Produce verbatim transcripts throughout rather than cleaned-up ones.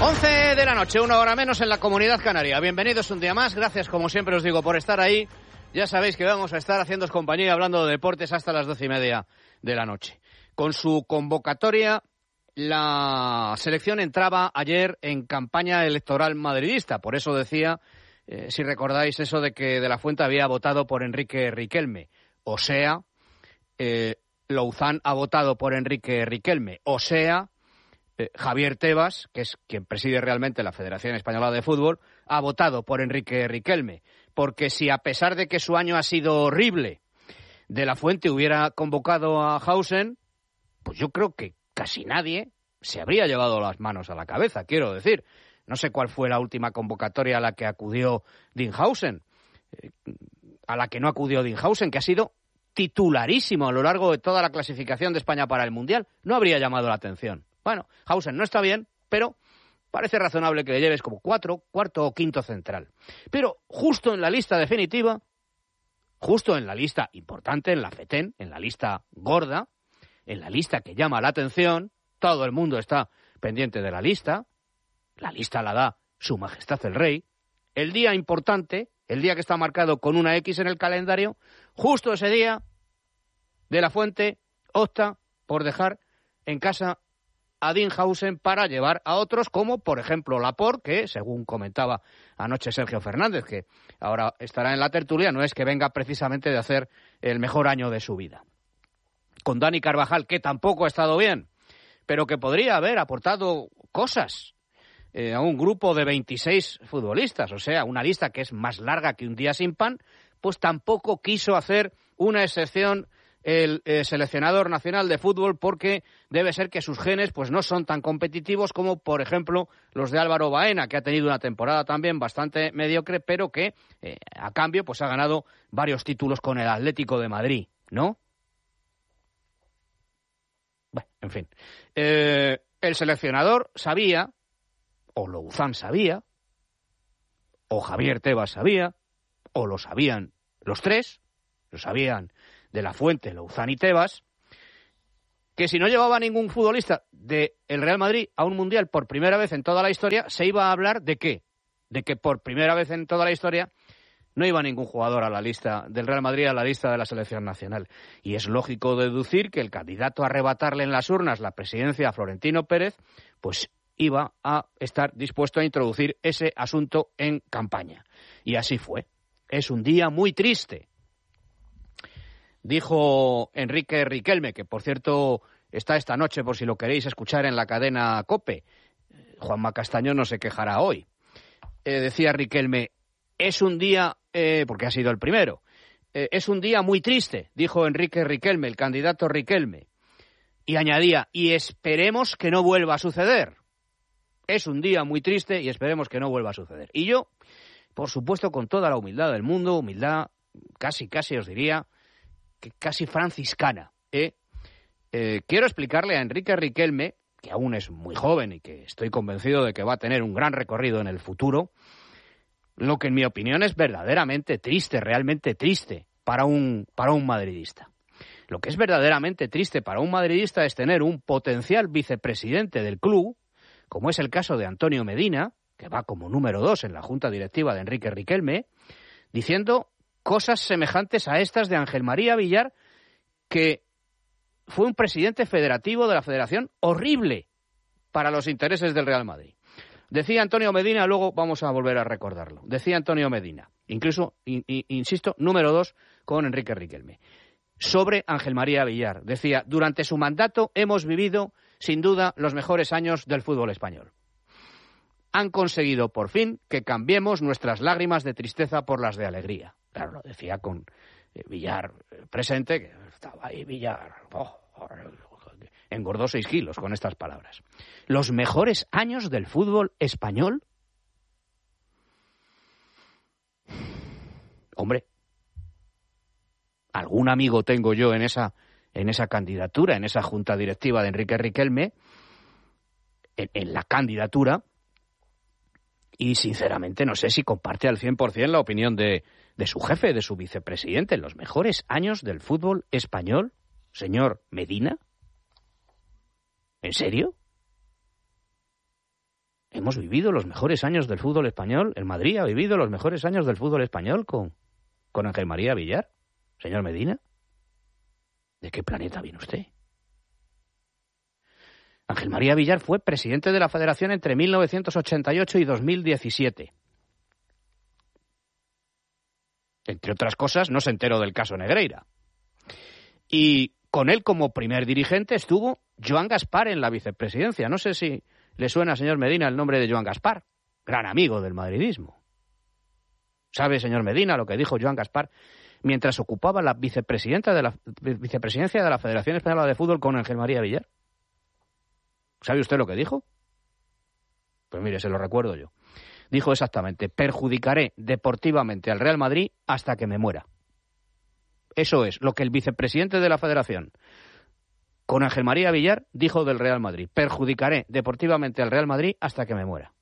once de la noche, una hora menos en la Comunidad Canaria. Bienvenidos un día más. Gracias, como siempre os digo, por estar ahí. Ya sabéis que vamos a estar haciéndoos compañía hablando de deportes hasta las doce y media de la noche. Con su convocatoria, la selección entraba ayer en campaña electoral madridista. Por eso decía, eh, si recordáis eso de que De la Fuente había votado por Enrique Riquelme. O sea, eh, Louzán ha votado por Enrique Riquelme. O sea... Javier Tebas, que es quien preside realmente la Federación Española de Fútbol, ha votado por Enrique Riquelme. Porque si a pesar de que su año ha sido horrible, De la Fuente hubiera convocado a Hausen, pues yo creo que casi nadie se habría llevado las manos a la cabeza, quiero decir. No sé cuál fue la última convocatoria a la que acudió Dean Hausen, eh, a la que no acudió Dean Hausen, que ha sido titularísimo a lo largo de toda la clasificación de España para el Mundial. No habría llamado la atención. Bueno, Hausen no está bien, pero parece razonable que le lleves como cuatro, cuarto o quinto central. Pero justo en la lista definitiva, justo en la lista importante, en la FETEN, en la lista gorda, en la lista que llama la atención, todo el mundo está pendiente de la lista, la lista la da Su Majestad el Rey, el día importante, el día que está marcado con una X en el calendario, justo ese día, De la Fuente opta por dejar en casa a Dean Hausen para llevar a otros como, por ejemplo, Laporte, que, según comentaba anoche Sergio Fernández, que ahora estará en la tertulia, no es que venga precisamente de hacer el mejor año de su vida. Con Dani Carvajal, que tampoco ha estado bien, pero que podría haber aportado cosas eh, a un grupo de veintiséis futbolistas, o sea, una lista que es más larga que un día sin pan, pues tampoco quiso hacer una excepción el eh, seleccionador nacional de fútbol, porque debe ser que sus genes pues no son tan competitivos como, por ejemplo, los de Álvaro Baena, que ha tenido una temporada también bastante mediocre, pero que eh, a cambio pues ha ganado varios títulos con el Atlético de Madrid, ¿no? Bueno, en fin. Eh, el seleccionador sabía, o Louzán sabía, o Javier Tebas sabía, o lo sabían los tres, lo sabían De la Fuente, Louzán y Tebas, que si no llevaba ningún futbolista del Real Madrid a un Mundial por primera vez en toda la historia, se iba a hablar de qué, de que por primera vez en toda la historia no iba ningún jugador a la lista del Real Madrid a la lista de la selección nacional. Y es lógico deducir que el candidato a arrebatarle en las urnas la presidencia a Florentino Pérez, pues iba a estar dispuesto a introducir ese asunto en campaña. Y así fue. Es un día muy triste. Dijo Enrique Riquelme, que por cierto está esta noche por si lo queréis escuchar en la cadena COPE. Juanma Castañón no se quejará hoy. Eh, decía Riquelme, es un día, eh, porque ha sido el primero, eh, es un día muy triste, dijo Enrique Riquelme, el candidato Riquelme. Y añadía, y esperemos que no vuelva a suceder. Es un día muy triste y esperemos que no vuelva a suceder. Y yo, por supuesto, con toda la humildad del mundo, humildad casi, casi os diría, que casi franciscana, ¿eh? Eh, quiero explicarle a Enrique Riquelme, que aún es muy joven y que estoy convencido de que va a tener un gran recorrido en el futuro, lo que en mi opinión es verdaderamente triste, realmente triste para un, para un madridista. Lo que es verdaderamente triste para un madridista es tener un potencial vicepresidente del club, como es el caso de Antonio Medina, que va como número dos en la junta directiva de Enrique Riquelme, diciendo cosas semejantes a estas de Ángel María Villar, que fue un presidente federativo de la Federación horrible para los intereses del Real Madrid. Decía Antonio Medina, luego vamos a volver a recordarlo, decía Antonio Medina, incluso, in, in, insisto, número dos con Enrique Riquelme, sobre Ángel María Villar. Decía, durante su mandato hemos vivido, sin duda, los mejores años del fútbol español. Han conseguido, por fin, que cambiemos nuestras lágrimas de tristeza por las de alegría. Claro, lo decía con eh, Villar presente, que estaba ahí Villar, oh, oh, engordó seis kilos con estas palabras. ¿Los mejores años del fútbol español? Hombre, algún amigo tengo yo en esa, en esa candidatura, en esa junta directiva de Enrique Riquelme, en, en la candidatura, y sinceramente no sé si comparte al cien por ciento la opinión de, de su jefe, de su vicepresidente. ¿Los mejores años del fútbol español, señor Medina? ¿En serio? Hemos vivido los mejores años del fútbol español. El Madrid ha vivido los mejores años del fútbol español con, con Ángel María Villar. Señor Medina, ¿de qué planeta viene usted? Ángel María Villar fue presidente de la Federación entre mil novecientos ochenta y ocho y dos mil diecisiete. Entre otras cosas, no se enteró del caso Negreira. Y con él como primer dirigente estuvo Joan Gaspar en la vicepresidencia. No sé si le suena, señor Medina, el nombre de Joan Gaspar, gran amigo del madridismo. ¿Sabe, señor Medina, lo que dijo Joan Gaspar mientras ocupaba la vicepresidenta de la vicepresidencia de la Federación Española de Fútbol con Ángel María Villar? ¿Sabe usted lo que dijo? Pues mire, se lo recuerdo yo. Dijo exactamente: perjudicaré deportivamente al Real Madrid hasta que me muera. Eso es lo que el vicepresidente de la Federación, con Ángel María Villar, dijo del Real Madrid. Perjudicaré deportivamente al Real Madrid hasta que me muera.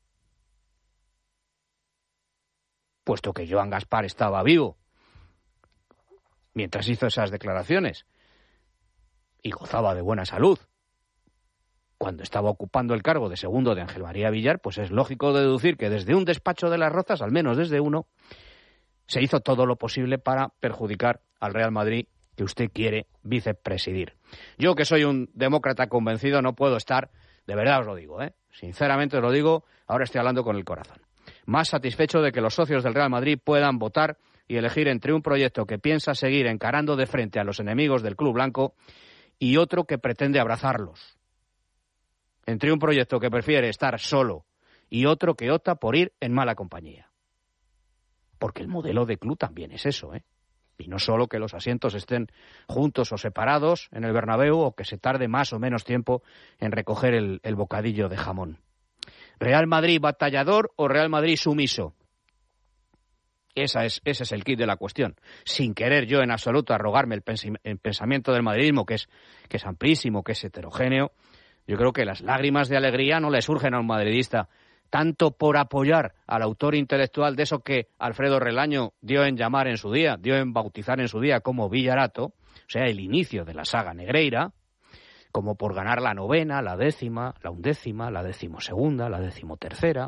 Puesto que Joan Gaspar estaba vivo mientras hizo esas declaraciones y gozaba de buena salud cuando estaba ocupando el cargo de segundo de Ángel María Villar, pues es lógico deducir que desde un despacho de Las Rozas, al menos desde uno, se hizo todo lo posible para perjudicar al Real Madrid que usted quiere vicepresidir. Yo, que soy un demócrata convencido, no puedo estar, de verdad os lo digo, ¿eh? Sinceramente os lo digo, ahora estoy hablando con el corazón, más satisfecho de que los socios del Real Madrid puedan votar y elegir entre un proyecto que piensa seguir encarando de frente a los enemigos del club blanco y otro que pretende abrazarlos. Entre un proyecto que prefiere estar solo y otro que opta por ir en mala compañía. Porque el modelo de club también es eso, ¿eh? Y no solo que los asientos estén juntos o separados en el Bernabéu o que se tarde más o menos tiempo en recoger el, el bocadillo de jamón. ¿Real Madrid batallador o Real Madrid sumiso? Esa es, ese es el kit de la cuestión. Sin querer yo en absoluto arrogarme el, pens- el pensamiento del madridismo, que es, que es amplísimo, que es heterogéneo. Yo creo que las lágrimas de alegría no le surgen a un madridista tanto por apoyar al autor intelectual de eso que Alfredo Relaño dio en llamar en su día, dio en bautizar en su día como Villarato, o sea, el inicio de la saga Negreira, como por ganar la novena, la décima, la undécima, la decimosegunda, la decimotercera,